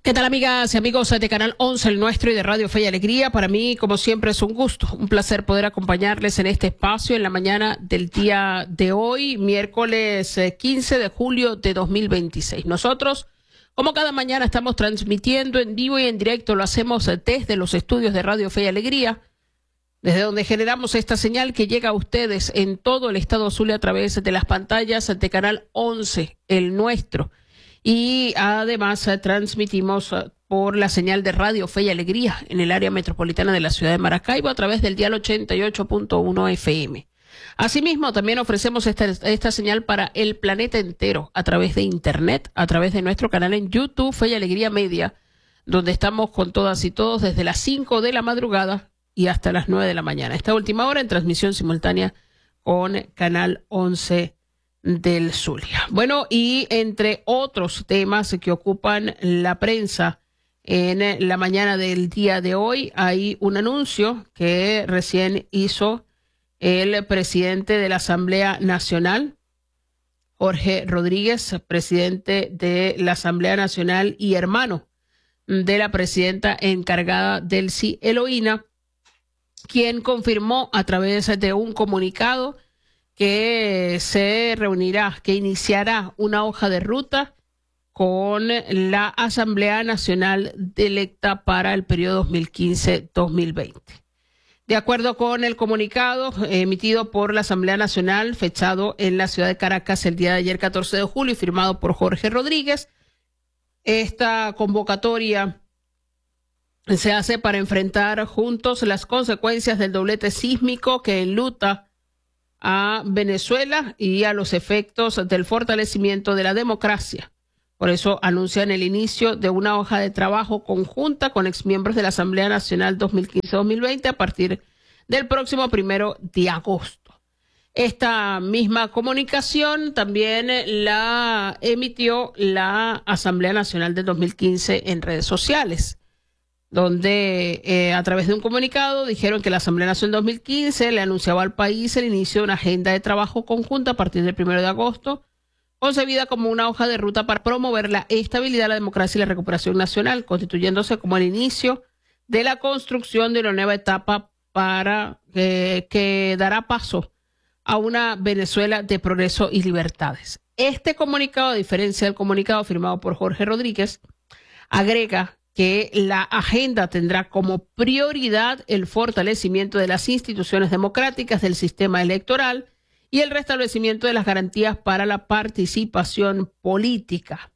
¿Qué tal, amigas y amigos de Canal 11, el nuestro, y de Radio Fe y Alegría? Para mí, como siempre, es un gusto, un placer poder acompañarles en este espacio en la mañana del día de hoy, miércoles 15 de julio de 2026. Nosotros, como cada mañana, estamos transmitiendo en vivo y en directo. Lo hacemos desde los estudios de Radio Fe y Alegría, desde donde generamos esta señal que llega a ustedes en todo el estado Zulia a través de las pantallas de Canal 11, el nuestro. Y además transmitimos por la señal de Radio Fe y Alegría en el área metropolitana de la ciudad de Maracaibo a través del dial 88.1 FM. Asimismo, también ofrecemos esta señal para el planeta entero a través de Internet, a través de nuestro canal en YouTube, Fe y Alegría Media, donde estamos con todas y todos desde las 5 de la madrugada y hasta las 9 de la mañana. Esta última hora en transmisión simultánea con Canal 11 del Zulia. Bueno, y entre otros temas que ocupan la prensa en la mañana del día de hoy, hay un anuncio que recién hizo el presidente de la Asamblea Nacional, Jorge Rodríguez, presidente de la Asamblea Nacional y hermano de la presidenta encargada del CI, Eloína, quien confirmó a través de un comunicado que se reunirá, que iniciará una hoja de ruta con la Asamblea Nacional electa para el periodo 2015-2020. De acuerdo con el comunicado emitido por la Asamblea Nacional, fechado en la ciudad de Caracas el día de ayer, 14 de julio, y firmado por Jorge Rodríguez, esta convocatoria se hace para enfrentar juntos las consecuencias del doblete sísmico que enluta a Venezuela y a los efectos del fortalecimiento de la democracia. Por eso anuncian el inicio de una hoja de trabajo conjunta con exmiembros de la Asamblea Nacional 2015-2020 a partir del próximo 1 de agosto. Esta misma comunicación también la emitió la Asamblea Nacional del 2015 en redes sociales, donde a través de un comunicado dijeron que la Asamblea Nacional 2015 le anunciaba al país el inicio de una agenda de trabajo conjunta a partir del 1 de agosto, concebida como una hoja de ruta para promover la estabilidad, la democracia y la recuperación nacional, constituyéndose como el inicio de la construcción de una nueva etapa para que dará paso a una Venezuela de progreso y libertades. Este comunicado, a diferencia del comunicado firmado por Jorge Rodríguez, agrega que la agenda tendrá como prioridad el fortalecimiento de las instituciones democráticas, del sistema electoral y el restablecimiento de las garantías para la participación política.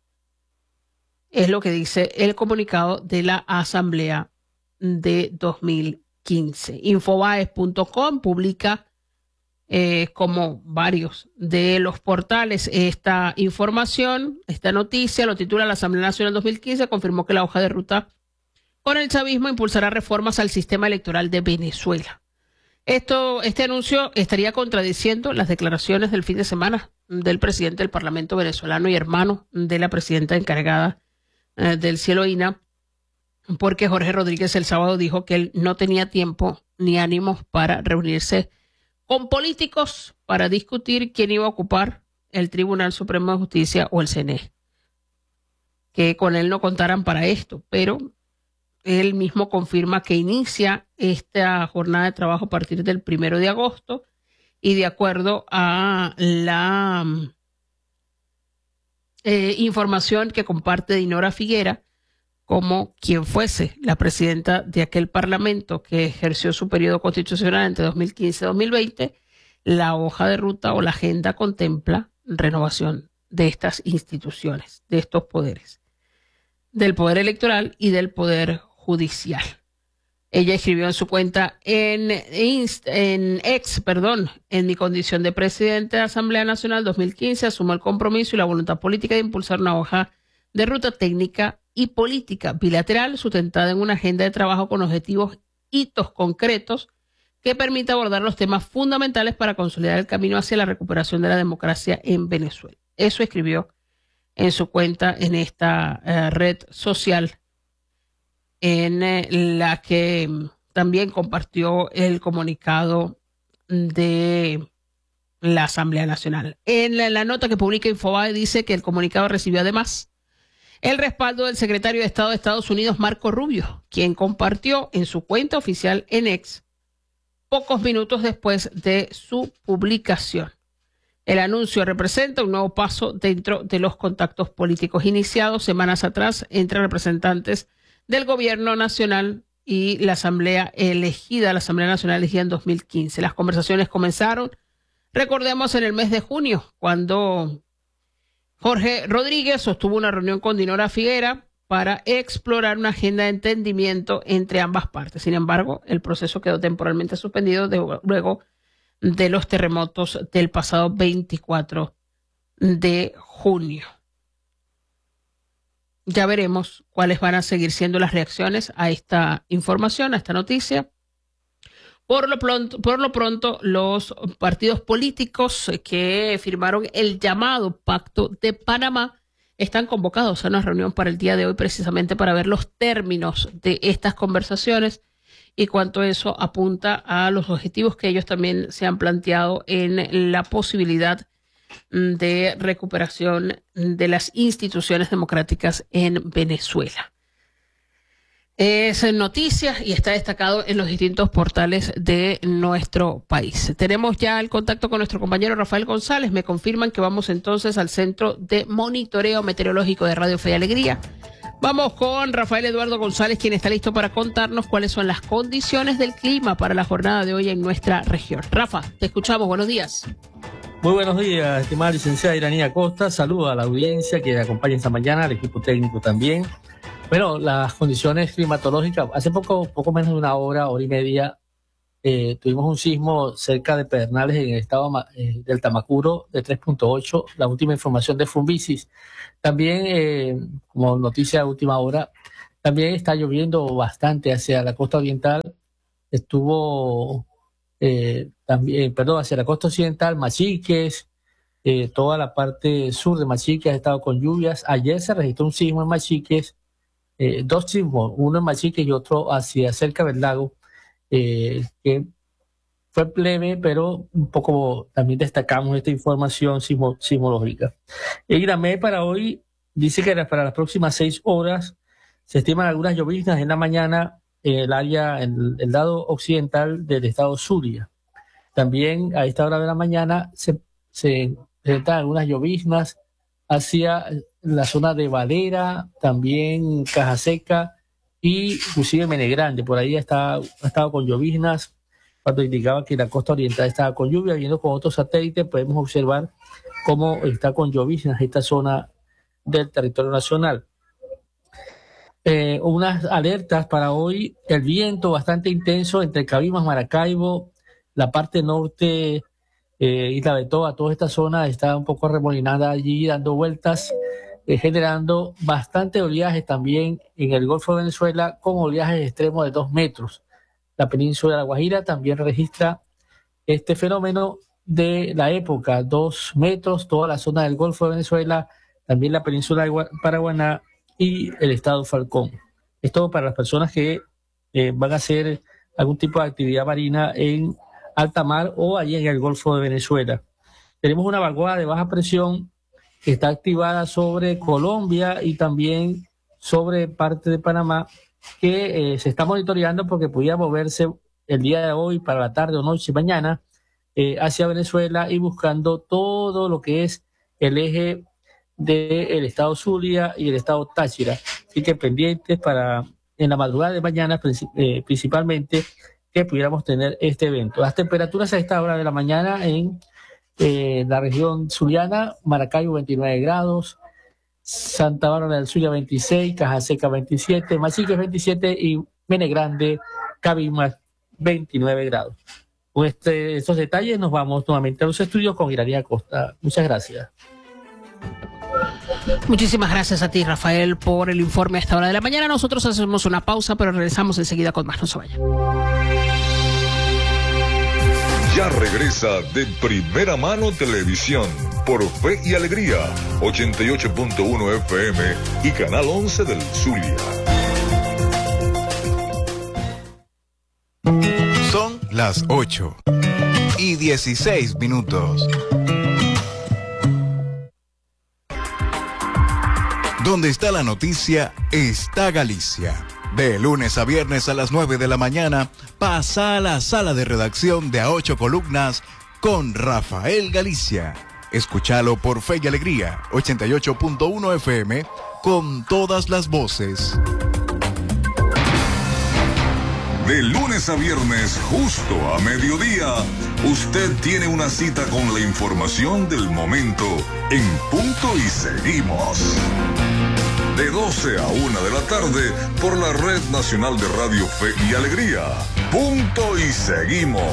Es lo que dice el comunicado de la Asamblea de 2015. Infobaes.com publica como varios de los portales esta información, esta noticia, lo titula: la Asamblea Nacional 2015 confirmó que la hoja de ruta con el chavismo impulsará reformas al sistema electoral de Venezuela. Este anuncio estaría contradiciendo las declaraciones del fin de semana del presidente del Parlamento venezolano y hermano de la presidenta encargada del CI, Eloína, porque Jorge Rodríguez el sábado dijo que él no tenía tiempo ni ánimos para reunirse con políticos para discutir quién iba a ocupar el Tribunal Supremo de Justicia o el CNE, que con él no contaran para esto, pero él mismo confirma que inicia esta jornada de trabajo a partir del 1 de agosto y de acuerdo a la información que comparte Dinora Figuera, como quien fuese la presidenta de aquel parlamento que ejerció su periodo constitucional entre 2015 y 2020, la hoja de ruta o la agenda contempla renovación de estas instituciones, de estos poderes, del poder electoral y del poder judicial. Ella escribió en su cuenta en mi condición de presidente de la Asamblea Nacional 2015, asumo el compromiso y la voluntad política de impulsar una hoja de ruta técnica y política bilateral sustentada en una agenda de trabajo con objetivos, hitos concretos que permita abordar los temas fundamentales para consolidar el camino hacia la recuperación de la democracia en Venezuela. Eso escribió en su cuenta en esta red social, en la que también compartió el comunicado de la Asamblea Nacional. En la nota que publica Infobae dice que el comunicado recibió además el respaldo del secretario de Estado de Estados Unidos, Marco Rubio, quien compartió en su cuenta oficial en X pocos minutos después de su publicación. El anuncio representa un nuevo paso dentro de los contactos políticos iniciados semanas atrás entre representantes del gobierno nacional y la Asamblea Nacional elegida en 2015. Las conversaciones comenzaron, recordemos, en el mes de junio, cuando Jorge Rodríguez sostuvo una reunión con Dinora Figuera para explorar una agenda de entendimiento entre ambas partes. Sin embargo, el proceso quedó temporalmente suspendido luego de los terremotos del pasado 24 de junio. Ya veremos cuáles van a seguir siendo las reacciones a esta información, a esta noticia. Por lo pronto, los partidos políticos que firmaron el llamado Pacto de Panamá están convocados a una reunión para el día de hoy, precisamente para ver los términos de estas conversaciones y cuánto eso apunta a los objetivos que ellos también se han planteado en la posibilidad de recuperación de las instituciones democráticas en Venezuela. Es noticia y está destacado en los distintos portales de nuestro país. Tenemos ya el contacto con nuestro compañero Rafael González. Me confirman que vamos entonces al Centro de Monitoreo Meteorológico de Radio Fe y Alegría. Vamos con Rafael Eduardo González, quien está listo para contarnos cuáles son las condiciones del clima para la jornada de hoy en nuestra región. Rafa, te escuchamos. Buenos días. Muy buenos días, estimada licenciada Iranía Costa. Saludos a la audiencia que me acompaña esta mañana, al equipo técnico también. Bueno, las condiciones climatológicas, hace poco menos de una hora y media, tuvimos un sismo cerca de Pedernales en el estado del Tamacuro de 3.8, la última información de Funvisis. También, como noticia de última hora, también está lloviendo bastante hacia la costa oriental, hacia la costa occidental, Machiques, toda la parte sur de Machiques ha estado con lluvias. Ayer se registró un sismo en Machiques, dos sismos, uno en Machiques y otro hacia cerca del lago, que fue leve, pero un poco también destacamos esta información sismológica. El INAMED para hoy dice que para las próximas 6 horas se estiman algunas lloviznas en la mañana en el área, en el lado occidental del estado Zulia. También a esta hora de la mañana se presentan algunas lloviznas hacia la zona de Valera, también Caja Seca y inclusive Menegrande. Por ahí ha estado con lloviznas cuando indicaba que la costa oriental estaba con lluvia. Viendo con otros satélites podemos observar cómo está con lloviznas esta zona del territorio nacional. Unas alertas para hoy: el viento bastante intenso entre Cabimas, Maracaibo, la parte norte, Isla de toda esta zona está un poco arremolinada allí, dando vueltas, generando bastante oleaje también en el Golfo de Venezuela, con oleajes extremos de 2 metros. La península de La Guajira también registra este fenómeno de la época, 2 metros, toda la zona del Golfo de Venezuela, también la península de Paraguaná y el estado Falcón. Esto para las personas que van a hacer algún tipo de actividad marina en alta mar o allí en el Golfo de Venezuela. Tenemos una vaguada de baja presión que está activada sobre Colombia y también sobre parte de Panamá, que se está monitoreando porque podría moverse el día de hoy para la tarde o noche mañana hacia Venezuela y buscando todo lo que es el eje del estado Zulia y el estado Táchira. Así que pendientes para en la madrugada de mañana principalmente que pudiéramos tener este evento. Las temperaturas a esta hora de la mañana en la región zuliana: Maracaibo 29 grados, Santa Bárbara del Zulia 26, Caja Seca 27, Machiques 27 y Menegrande, Cabimas 29 grados. Con estos detalles nos vamos nuevamente a los estudios con Iranía Costa. Muchas gracias. Muchísimas gracias a ti, Rafael, por el informe a esta hora de la mañana. Nosotros hacemos una pausa, pero regresamos enseguida con más. No se vayan. Ya regresa De Primera Mano Televisión por Fe y Alegría, 88.1 FM y Canal 11 del Zulia. Son las 8:16. Donde está la noticia, está Galicia. De lunes a viernes a las 9 de la mañana, pasa a la sala de redacción de A Ocho Columnas con Rafael Galicia. Escúchalo por Fe y Alegría, 88.1 FM, con todas las voces. De lunes a viernes, justo a mediodía, usted tiene una cita con la información del momento en Punto y Seguimos. De 12 a 1 de la tarde por la Red Nacional de Radio Fe y Alegría. Punto y Seguimos.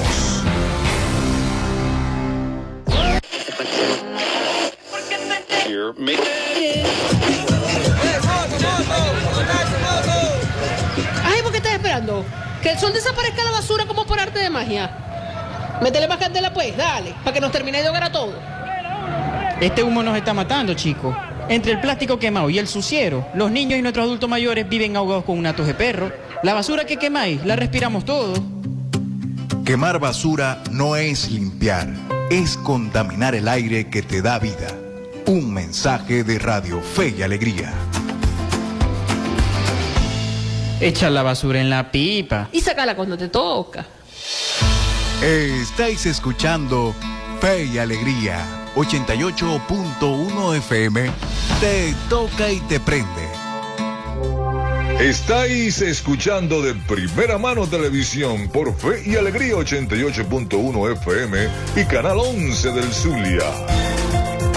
Ay, ¿por qué estás esperando? Que el sol desaparezca la basura como por arte de magia. Métele más candela pues, dale, para que nos termine de ahogar a todos. Este humo nos está matando, chicos. Entre el plástico quemado y el suciero, los niños y nuestros adultos mayores viven ahogados con un atos de perro. La basura que quemáis, la respiramos todos. Quemar basura no es limpiar, es contaminar el aire que te da vida. Un mensaje de Radio Fe y Alegría. Echa la basura en la pipa. Y sácala cuando te toca. Estáis escuchando Fe y Alegría, 88.1 FM, te toca y te prende. Estáis escuchando de primera mano televisión por Fe y Alegría 88.1 FM y Canal 11 del Zulia.